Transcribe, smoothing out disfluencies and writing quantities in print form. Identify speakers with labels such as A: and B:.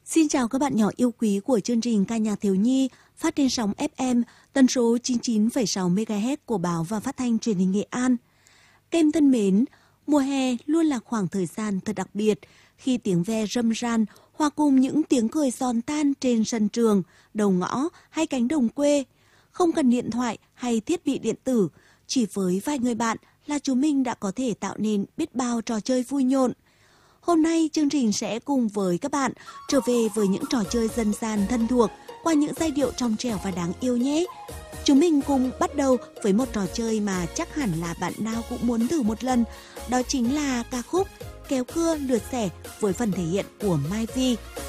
A: Xin chào các bạn nhỏ yêu quý của chương trình ca nhạc thiếu nhi phát trên sóng FM tần số 99,6 MHz của báo và phát thanh truyền hình Nghệ An. Các em thân mến, mùa hè luôn là khoảng thời gian thật đặc biệt khi tiếng ve râm ran hòa cùng những tiếng cười giòn tan trên sân trường, đầu ngõ hay cánh đồng quê. Không cần điện thoại hay thiết bị điện tử, chỉ với vài người bạn là chúng mình đã có thể tạo nên biết bao trò chơi vui nhộn. Hôm nay chương trình sẽ cùng với các bạn trở về với những trò chơi dân gian thân thuộc qua những giai điệu trong trẻo và đáng yêu nhé. Chúng mình cùng bắt đầu với một trò chơi mà chắc hẳn là bạn nào cũng muốn thử một lần. Đó chính là ca khúc Kéo cưa lượt xẻ với phần thể hiện của Mai Vi.